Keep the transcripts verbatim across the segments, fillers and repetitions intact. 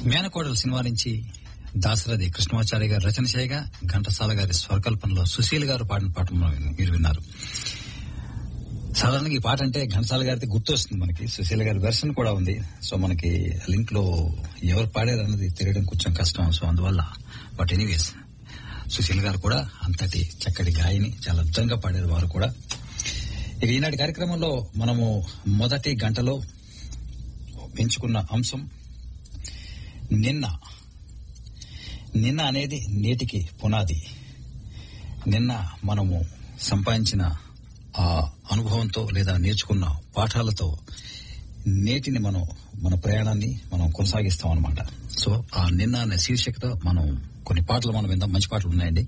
మేనకోడలు సినిమా నుంచి దాశరథి కృష్ణమాచారి గారు రచన చేయగా ఘంటసాల గారి స్వరకల్పనలో సుశీల్ గారు పాడిన పాట మీరు విన్నారు. సాధారణంగా ఈ పాట అంటే ఘంటసాల గారిది గుర్తు వస్తుంది మనకి. సుశీల్ గారి వెర్షన్ కూడా ఉంది. సో మనకి లింక్ లో ఎవరు పాడారు అన్నది తెలియడం కొంచెం కష్టం. సో అందువల్ల బట్ ఎనీవేస్ సుశీల్ గారు కూడా అంతటి చక్కటి గాయని, చాలా అద్భుతంగా పాడారు వారు కూడా. ఇక ఈనాటి కార్యక్రమంలో మనము మొదటి గంటలో ఎంచుకున్న అంశం నిన్న. నిన్న అనేది నేటికి పునాది. నిన్న మనము సంపాదించిన ఆ అనుభవంతో లేదా నేర్చుకున్న పాఠాలతో నేటిని మనం మన ప్రయాణాన్ని మనం కొనసాగిస్తాం అనమాట. సో ఆ నిన్న అనే శీర్షికతో మనం కొన్ని పాటలు మనం విందాం. మంచి పాటలు ఉన్నాయండి.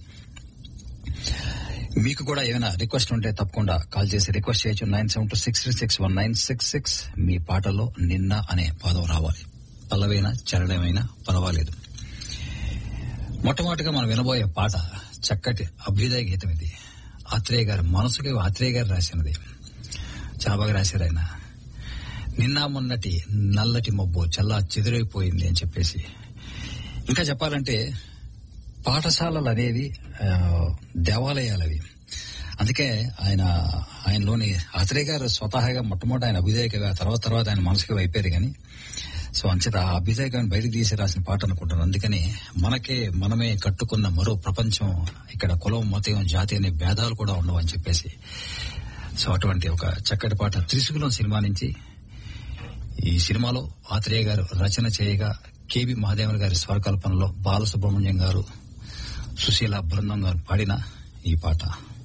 మీకు కూడా ఏమైనా రిక్వెస్ట్ ఉంటే తప్పకుండా కాల్ చేసి రిక్వెస్ట్ చేయొచ్చు. Nine seven two six three six one nine six six. మీ పాటలో నిన్న అనే పదం రావాలి. పల్లవైనా చరణమైనా పర్వాలేదు. మొట్టమొదటిగా మనం వినబోయే పాట చక్కటి అభ్యుదయ గీతం. ఇది ఆత్రేయ గారి మనసుకి ఆత్రేయ గారు రాసినది. చాలా బాగా రాశారు ఆయన. నిన్న మొన్నటి నల్లటి మబ్బు చల్లా చెదిరైపోయింది అని చెప్పేసి. ఇంకా చెప్పాలంటే పాఠశాలలు అనేవి దేవాలయాలు అవి. అందుకే ఆయన ఆయనలోని ఆత్రేయ గారు స్వతహాగా మొట్టమొదటి ఆయన అభ్యుదయ కవి, ఆ తర్వాత తర్వాత ఆయన మనసుకి అయిపోయారు. కానీ సో అంచేత ఆ అభ్యుదయ కవిని బయటకు తీసి రాసిన పాట అనుకుంటాను. అందుకని మనకే మనమే కట్టుకున్న మరో ప్రపంచం, ఇక్కడ కులం మతం జాతి అనే భేదాలు కూడా ఉండవు అని చెప్పేసి. సో అటువంటి ఒక చక్కటి పాట త్రిశూలం సినిమా నుంచి. ఈ సినిమాలో ఆత్రేయ గారు రచన చేయగా కేబి మహాదేవన్ గారి స్వరకల్పనలో బాలసుబ్రహ్మణ్యం గారు, సుశీల బృందం గారు పాడిన ఈ పాట